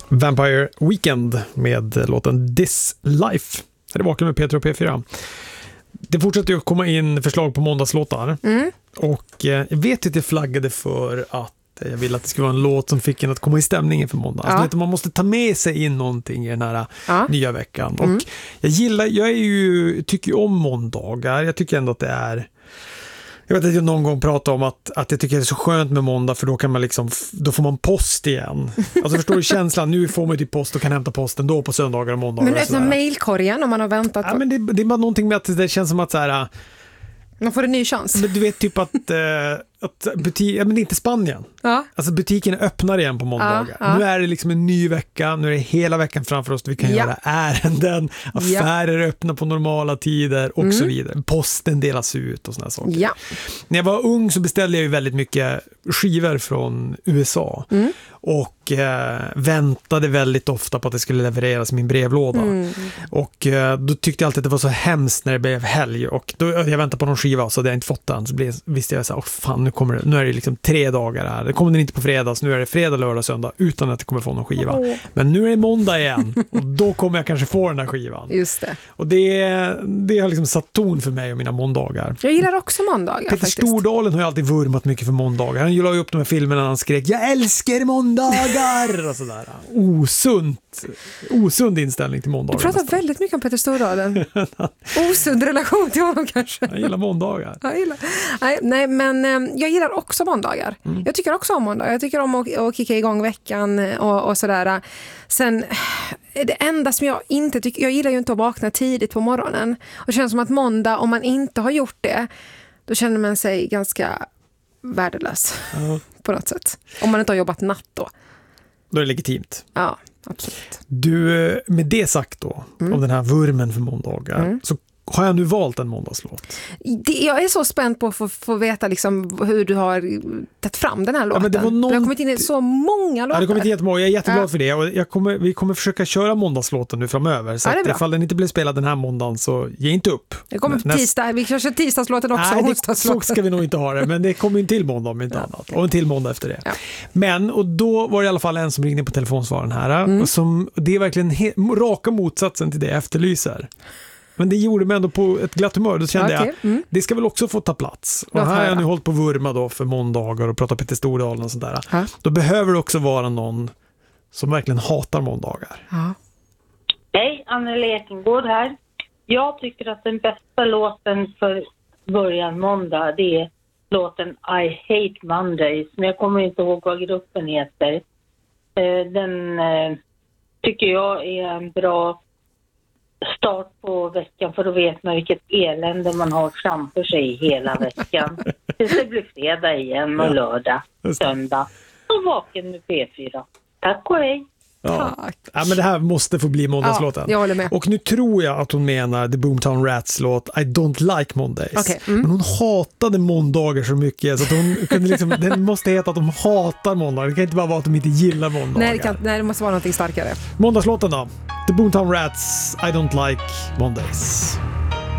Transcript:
Vampire Weekend med låten This Life. Här är Vaken med Peter och P4. Det fortsätter ju att komma in förslag på måndagslåtar. Och jag vet att jag flaggade för att jag ville att det skulle vara en låt som fick en att komma i stämningen för måndag. Alltså, man måste ta med sig in någonting i den här nya veckan. Och tycker ju om måndagar. Jag tycker ändå att det är... Jag vet att jag någon gång pratade om att jag tycker det är så skönt med måndag, för då kan man liksom, då får man post igen. Alltså förstår du känslan? Nu får man ju post och kan hämta posten då på söndagar och måndagar. Men öppna mejlkorgen om man har väntat på... Ja, men det är bara någonting med att det känns som att så här... Man får en ny chans. Men du vet typ att butik, men det är inte Spanien. Alltså butiken öppnar igen på måndagar. Nu är det liksom en ny vecka. Nu är det hela veckan framför oss. Vi kan göra ärenden. Affärer öppna på normala tider och så vidare. Posten delas ut och såna saker. När jag var ung så beställde jag ju väldigt mycket skivor från USA. Och väntade väldigt ofta på att det skulle levereras i min brevlåda. Och då tyckte jag alltid att det var så hemskt när det blev helg. Och då jag väntade på någon skiva så hade jag inte fått den. Så visste jag så här, fan, nu är det liksom 3 dagar här. Det kommer den inte på fredags. Nu är det fredag, lördag, söndag utan att jag kommer få någon skiva. Men nu är det måndag igen. Och då kommer jag kanske få den här skivan. Just det. Och det har liksom satt ton för mig och mina måndagar. Jag gillar också måndagar Peter Stordalen har ju alltid vurmat mycket för måndagar. Han la ju upp de här filmerna när han skrek "Jag älskar måndagar!" och sådär. Osund inställning till måndagar. Du pratar väldigt mycket om Peter Stordalen. Osund relation till honom kanske. Jag gillar måndagar. Nej, men jag gillar också måndagar. Jag tycker också om måndagar. Jag tycker om att kicka igång veckan och sådär. Sen det enda som jag inte tycker, jag gillar ju inte att vakna tidigt på morgonen. Och det känns som att måndag, om man inte har gjort det, då känner man sig ganska värdelös på något sätt. Om man inte har jobbat natt då. Då är det legitimt. Ja, absolut. Du, med det sagt då, om den här vurmen för måndagar, så har jag nu valt en måndagslåt. Jag är så spänd på att få veta liksom hur du har tagit fram den här låten. Men det har kommit in så många låtar. Ja, det har kommit in jättemånga. Jag är jätteglad för det. Och vi kommer försöka köra måndagslåten nu framöver. Så att ifall den inte blir spelad den här måndagen så ge inte upp. Det kommer tisdag. Vi kanske tisdagslåten också. Nej, så ska vi nog inte ha det. Men det kommer en till måndag om inte annat. Och en till måndag efter det. Ja. Men, och då var det i alla fall en som ringde på telefonsvaren här. Och det är verkligen raka motsatsen till det jag efterlyser. Men det gjorde mig ändå på ett glatt humör. Då kände jag, det ska väl också få ta plats. Och här har jag nu hållit på att vurma då för måndagar och prata Peter Stordalen och sådär. Då behöver det också vara någon som verkligen hatar måndagar. Hej, Anneli Ekengård här. Jag tycker att den bästa låten för början måndag, det är låten I Hate Mondays. Men jag kommer inte ihåg vad gruppen heter. Den tycker jag är en bra start på veckan, för då vet man vilket elände man har framför sig hela veckan. Tills det blir fredag igen och lördag, söndag. Och vaken med P4. Tack och hej. Ja. Men det här måste få bli måndagslåten. Ja, jag håller med. Och nu tror jag att hon menar The Boomtown Rats låt I Don't Like Mondays. Okay. Men hon hatade måndagar så mycket så att hon kunde liksom, den måste heta att de hatar måndagar. Det kan inte bara vara att de inte gillar måndagar. Nej, det måste vara något starkare. Måndagslåten då. The Boomtown Rats I Don't Like Mondays.